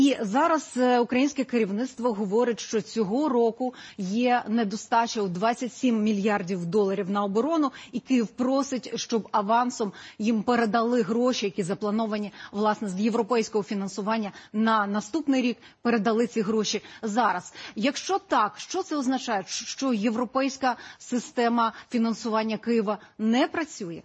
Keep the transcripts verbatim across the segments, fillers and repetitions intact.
І зараз українське керівництво говорить, що цього року є недостача у двадцять сім мільярдів доларів на оборону, і Київ просить, щоб авансом їм передали гроші, які заплановані, власне, з європейського фінансування на наступний рік, передали ці гроші зараз. Якщо так, що це означає? Що європейська система фінансування Києва не працює?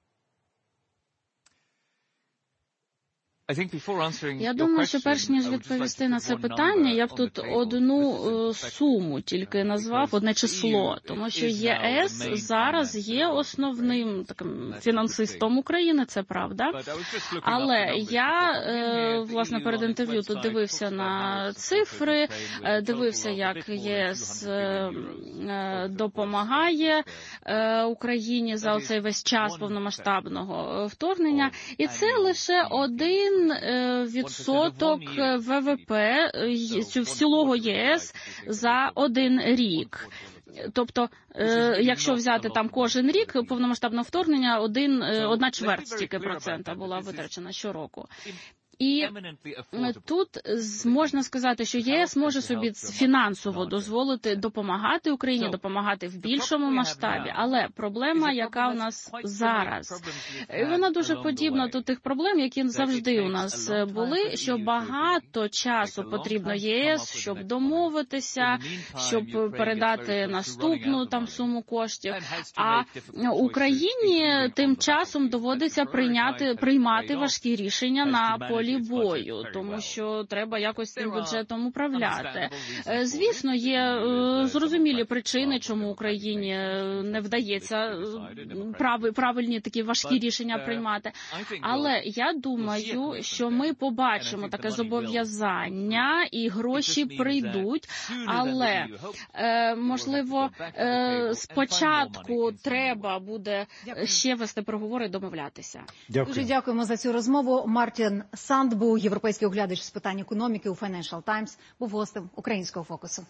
Я думаю, що перш ніж відповісти на це питання, я б тут одну е, суму тільки назвав, одне число, тому що ЄС зараз є основним таким фінансистом України, це правда. Але я, е, власне, перед інтерв'ю тут дивився на цифри, е, дивився, як ЄС е, е, допомагає е, Україні за оцей весь час повномасштабного вторгнення, і це лише один відсоток ВВП цілого ЄС за один рік. Тобто, якщо взяти там кожен рік повномасштабного вторгнення, один, одна чверть тільки процента була витрачена щороку. І тут можна сказати, що ЄС може собі фінансово дозволити допомагати Україні, допомагати в більшому масштабі. Але проблема, яка у нас зараз, вона дуже подібна до тих проблем, які завжди у нас були, що багато часу потрібно ЄС, щоб домовитися, щоб передати наступну там суму коштів. А Україні тим часом доводиться прийняти, приймати важкі рішення на полі бою, тому що треба якось цим бюджетом управляти. Звісно, є зрозумілі причини, чому Україні не вдається правильні такі важкі рішення приймати. Але я думаю, що ми побачимо таке зобов'язання і гроші прийдуть, але, можливо, спочатку треба буде ще вести переговори і домовлятися. Дякую. Дуже дякуємо за цю розмову. Мартін Сандбу, європейський оглядач з питань економіки у Financial Times, був гостем Українського фокусу.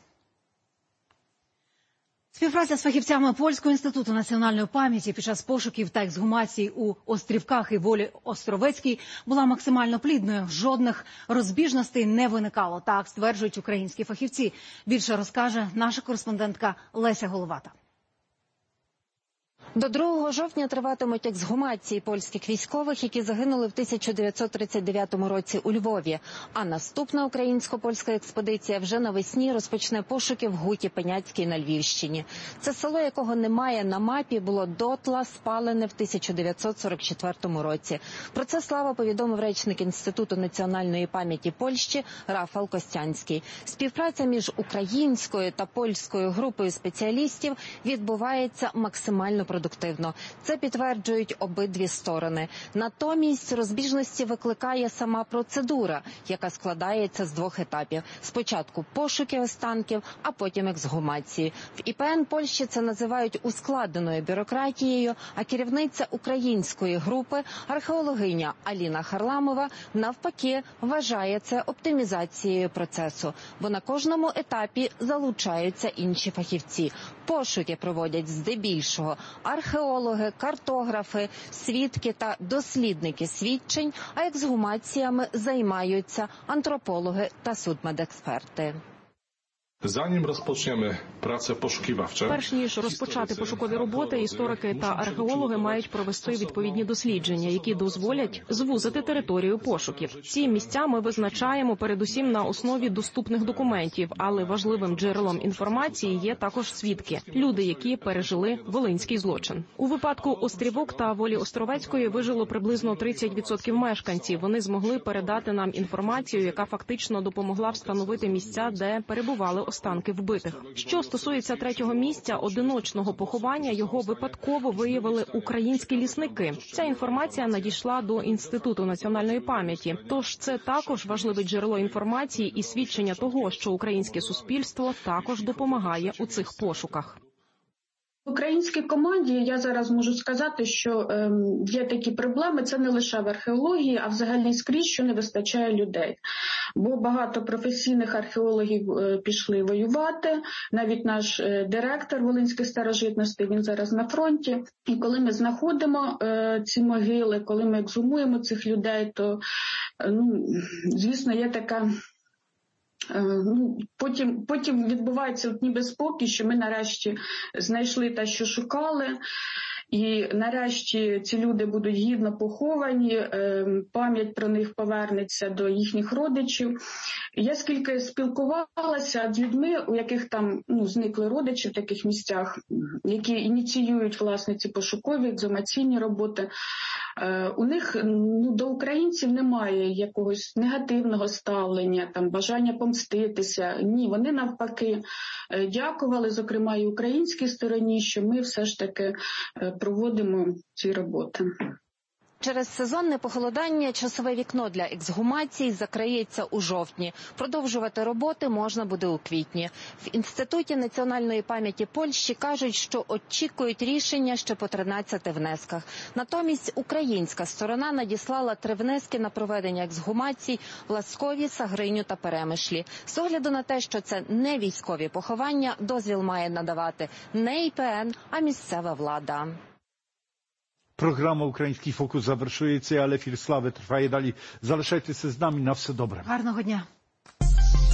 Співпраця з фахівцями Польського інституту національної пам'яті під час пошуків та ексгумацій у Острівках і Волі Островецькій була максимально плідною. Жодних розбіжностей не виникало, так стверджують українські фахівці. Більше розкаже наша кореспондентка Леся Головата. До другого жовтня триватимуть ексгумації польських військових, які загинули в тисяча дев'ятсот тридцять дев'ятому році у Львові. А наступна українсько-польська експедиція вже навесні розпочне пошуки в Гуті Пеняцькій на Львівщині. Це село, якого немає на мапі, було дотла спалене в тисяча дев'ятсот сорок четвертому році. Про це Слава повідомив речник Інституту національної пам'яті Польщі Рафал Костянський. Співпраця між українською та польською групою спеціалістів відбувається максимально продуктивно. Це підтверджують обидві сторони. Натомість розбіжності викликає сама процедура, яка складається з двох етапів. Спочатку пошуки останків, а потім ексгумації. В ІПН Польщі це називають ускладненою бюрократією, а керівниця української групи, археологиня Аліна Харламова, навпаки, вважає це оптимізацією процесу, бо на кожному етапі залучаються інші фахівці. Пошуки проводять здебільшого археологи, картографи, свідки та дослідники свідчень, а ексгумаціями займаються антропологи та судмедексперти. Zanim rozpoczniemy pracę poszukiwawcze, перш ніж розпочати пошукові роботи, історики та археологи мають провести відповідні дослідження, які дозволять звузити територію пошуків. Ці місця ми визначаємо передусім на основі доступних документів, але важливим джерелом інформації є також свідки – люди, які пережили волинський злочин. У випадку Острівок та Волі Островецької вижило приблизно тридцять відсотків мешканців. Вони змогли передати нам інформацію, яка фактично допомогла встановити місця, де перебували останки вбитих. Що стосується третього місця, одиночного поховання, його випадково виявили українські лісники. Ця інформація надійшла до Інституту національної пам'яті. Тож це також важливе джерело інформації і свідчення того, що українське суспільство також допомагає у цих пошуках. В українській команді я зараз можу сказати, що е, є такі проблеми, це не лише в археології, а взагалі скрізь, що не вистачає людей. Бо багато професійних археологів е, пішли воювати, навіть наш е, директор Волинських старожитностей, він зараз на фронті. І коли ми знаходимо е, ці могили, коли ми ексгумуємо цих людей, то, е, ну, звісно, є така Ну, потім, потім відбувається от ніби спокій, що ми нарешті знайшли те, що шукали. І нарешті ці люди будуть гідно поховані, пам'ять про них повернеться до їхніх родичів. Я скільки спілкувалася з людьми, у яких там ну, зникли родичі в таких місцях, які ініціюють власне ці пошукові, екзумаційні роботи, у них ну, до українців немає якогось негативного ставлення, там, бажання помститися. Ні, вони навпаки дякували, зокрема і українській стороні, що ми все ж таки проводимо ці роботи. Через сезонне похолодання часове вікно для ексгумації закриється у жовтні. Продовжувати роботи можна буде у квітні. В Інституті національної пам'яті Польщі кажуть, що очікують рішення ще по тринадцяти внесках. Натомість українська сторона надіслала три внески на проведення ексгумацій в Ласкові, Сагриню та Перемишлі. З огляду на те, що це не військові поховання, дозвіл має надавати не І Пе Ен, а місцева влада. Програма «Український фокус» завершується, але ефір «Слави» триває далі. Залишайтеся з нами. На все добре. Гарного дня.